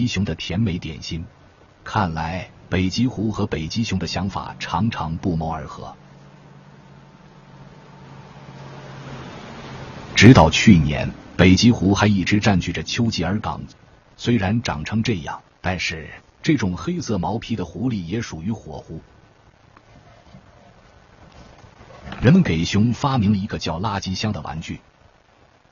熊的甜美点心。看来北极狐和北极熊的想法常常不谋而合。直到去年，北极狐还一直占据着丘吉尔港。虽然长成这样，但是这种黑色毛皮的狐狸也属于火狐。人们给熊发明了一个叫垃圾箱的玩具，